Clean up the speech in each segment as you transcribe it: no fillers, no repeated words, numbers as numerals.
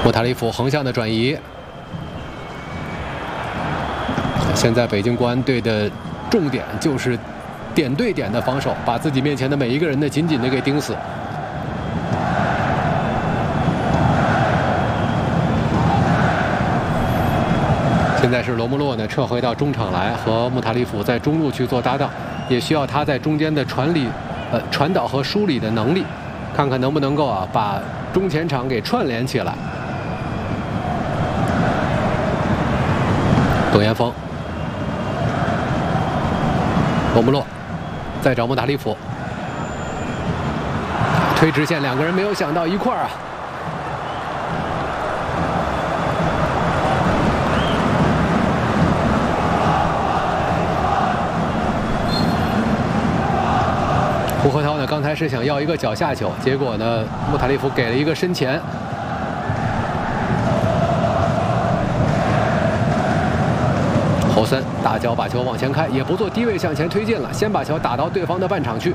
穆塔利夫横向的转移。现在北京国安队的重点就是点对点的防守，把自己面前的每一个人呢紧紧的给盯死。现在是罗穆洛呢撤回到中场来，和穆塔利夫在中路去做搭档，也需要他在中间的传导和梳理的能力，看看能不能够把中前场给串联起来。董岩峰。 罗穆洛，再找穆塔利夫，推直线，两个人没有想到一块儿啊！胡鹤涛呢，刚才是想要一个脚下球，结果呢，穆塔利夫给了一个身前。 侯森大脚把球往前开，也不做低位向前推进了，先把球打到对方的半场去。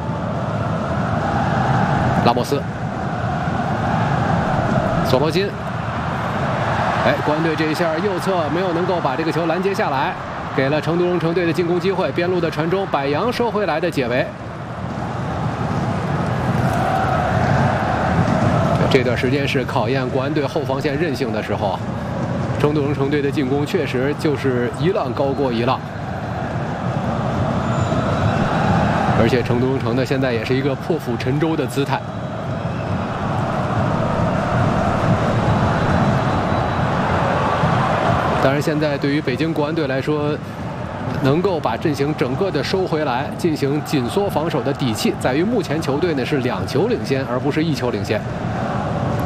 拉莫斯，索莫金，哎，国安队这一下右侧没有能够把这个球拦截下来，给了成都蓉城队的进攻机会。边路的传中，柏杨收回来的解围。这段时间是考验国安队后防线韧性的时候啊。 成都蓉城队的进攻确实就是一浪高过一浪，而且成都蓉城呢现在也是一个破釜沉舟的姿态。当然，现在对于北京国安队来说，能够把阵型整个的收回来，进行紧缩防守的底气，在于目前球队呢是2球领先，而不是1球领先。